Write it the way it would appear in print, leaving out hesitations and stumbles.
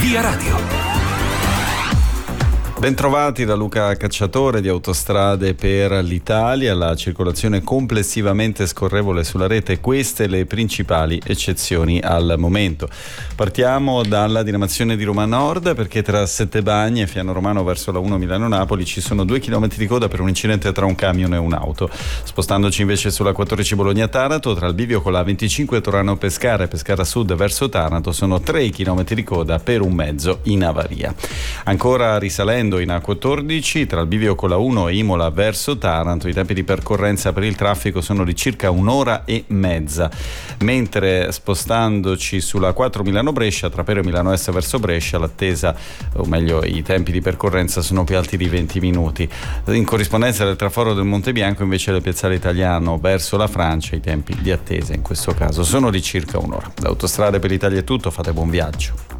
Via Radio. Bentrovati da Luca Cacciatore di Autostrade per l'Italia. La circolazione complessivamente scorrevole sulla rete, queste le principali eccezioni al momento. Partiamo dalla diramazione di Roma Nord, perché tra Settebagni e Fiano Romano verso la 1 Milano-Napoli ci sono 2 chilometri di coda per un incidente tra un camion e un'auto. Spostandoci invece sulla 14 Bologna-Taranto, tra il bivio con la 25 Torano-Pescara e Pescara Sud verso Taranto sono 3 chilometri di coda per un mezzo in avaria. Ancora risalendo in A14, tra il bivio con la 1 e Imola verso Taranto, i tempi di percorrenza per il traffico sono di circa un'ora e mezza, mentre spostandoci sulla 4 Milano-Brescia, tra Pero e Milano Est verso Brescia, l'attesa, o meglio i tempi di percorrenza sono più alti di 20 minuti. In corrispondenza del traforo del Monte Bianco invece del Piazzale Italiano verso la Francia, i tempi di attesa in questo caso sono di circa un'ora. Da Autostrade per l'Italia è tutto, fate buon viaggio.